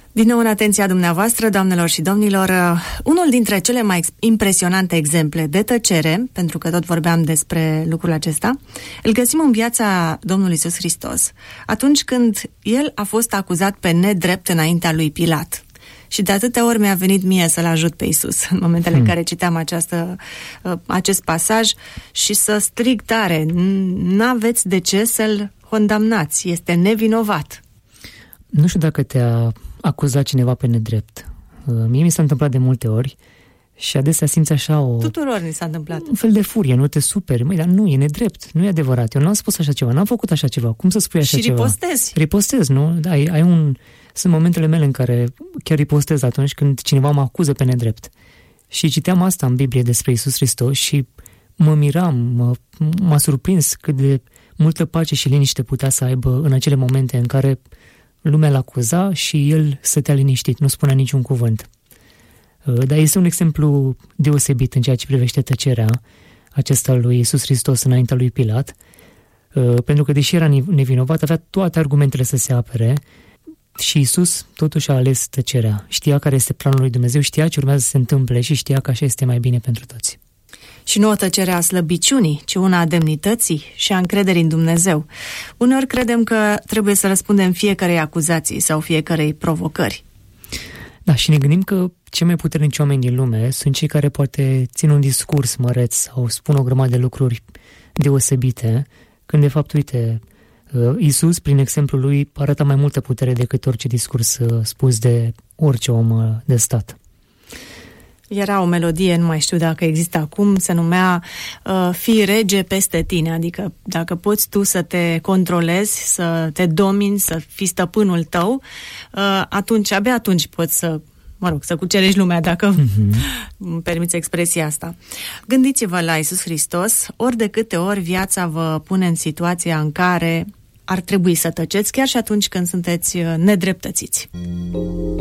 Din nou în atenția dumneavoastră, doamnelor și domnilor, unul dintre cele mai impresionante exemple de tăcere, pentru că tot vorbeam despre lucrul acesta, îl găsim în viața Domnului Iisus Hristos, atunci când El a fost acuzat pe nedrept înaintea lui Pilat. Și de atâtea ori mi-a venit mie să-l ajut pe Iisus în momentele în care citeam acest pasaj și să strig tare: n-aveți de ce să-l condamnați, este nevinovat. Nu știu dacă te-a acuzat cineva pe nedrept. Mie mi s-a întâmplat de multe ori și adesea simți așa Tuturor ni s-a întâmplat. Un fel de furie, nu te superi. Măi, dar nu, e nedrept, nu e adevărat. Eu n-am spus așa ceva, n-am făcut așa ceva. Cum să spui așa ceva? Și ripostezi. Ripostezi, nu? Da, sunt momentele mele în care chiar ripostez atunci când cineva mă acuză pe nedrept. Și citeam asta în Biblie despre Iisus Hristos și mă miram, m-a surprins cât de multă pace și liniște putea să aibă în acele momente în care lumea l-acuza și el stătea liniștit, nu spunea niciun cuvânt. Dar este un exemplu deosebit în ceea ce privește tăcerea acesta lui Iisus Hristos înaintea lui Pilat, pentru că deși era nevinovat, avea toate argumentele să se apere și Iisus totuși a ales tăcerea. Știa care este planul lui Dumnezeu, știa ce urmează să se întâmple și știa că așa este mai bine pentru toți. Și nu o tăcere a slăbiciunii, ci una a demnității și a încrederii în Dumnezeu. Uneori credem că trebuie să răspundem fiecarei acuzații sau fiecarei provocări. Da, și ne gândim că cei mai puternici oameni din lume sunt cei care poate țin un discurs măreț sau spun o grămadă de lucruri deosebite, când de fapt, uite, Iisus, prin exemplul lui, arată mai multă putere decât orice discurs spus de orice om de stat. Era o melodie, nu mai știu dacă există acum, se numea Fii rege peste tine, adică dacă poți tu să te controlezi, să te domini, să fii stăpânul tău, abia atunci poți să cucerești lumea, dacă îmi permiți expresia asta. Gândiți-vă la Iisus Hristos, ori de câte ori viața vă pune în situația în care ar trebui să tăceți, chiar și atunci când sunteți nedreptățiți.